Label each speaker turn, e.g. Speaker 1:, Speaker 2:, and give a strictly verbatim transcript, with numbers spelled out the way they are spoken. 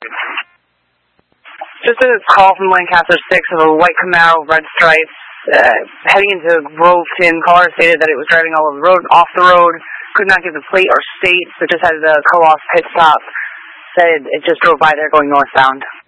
Speaker 1: Just a call from Lancaster six of a white Camaro, red stripes, uh, heading into Groveton. Caller stated that it was driving all over the road, off the road, could not give the plate or state, so just had to go off pit stop. Said it just drove by there going northbound.